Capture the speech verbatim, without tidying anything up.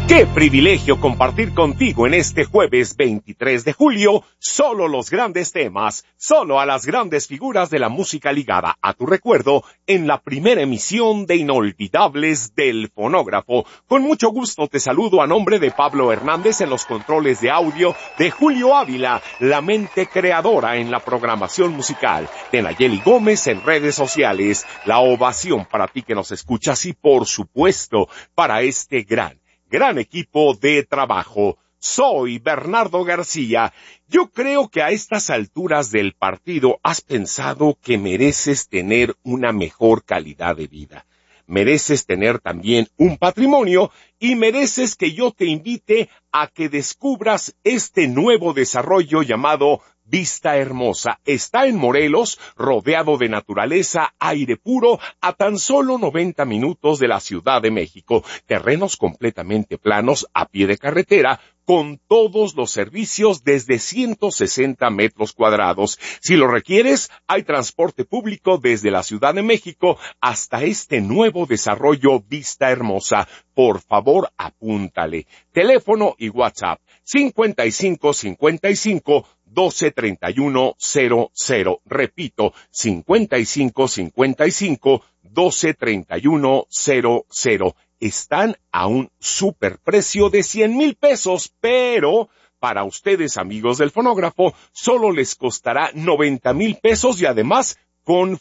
Qué privilegio compartir contigo en este jueves veintitrés de julio solo los grandes temas, solo a las grandes figuras de la música ligada a tu recuerdo en la primera emisión de Inolvidables del Fonógrafo. Con mucho gusto te saludo a nombre de Pablo Hernández en los controles de audio, de Julio Ávila, la mente creadora en la programación musical, de Nayeli Gómez en redes sociales, la ovación para ti que nos escuchas y por supuesto para este gran Gran equipo de trabajo. Soy Bernardo García. Yo creo que a estas alturas del partido has pensado que mereces tener una mejor calidad de vida. Mereces tener también un patrimonio y mereces que yo te invite a que descubras este nuevo desarrollo llamado Vista Hermosa. Está en Morelos, rodeado de naturaleza, aire puro, a tan solo noventa minutos de la Ciudad de México. Terrenos completamente planos, a pie de carretera, con todos los servicios desde ciento sesenta metros cuadrados. Si lo requieres, hay transporte público desde la Ciudad de México hasta este nuevo desarrollo Vista Hermosa. Por favor, apúntale. Teléfono y WhatsApp cincuenta y cinco cincuenta y cinco doce treinta y uno cero cero. Repito, cincuenta y cinco cincuenta y cinco doce treinta y uno cero cero. Están a un superprecio de cien mil pesos, pero para ustedes, amigos del fonógrafo, solo les costará noventa mil pesos y además con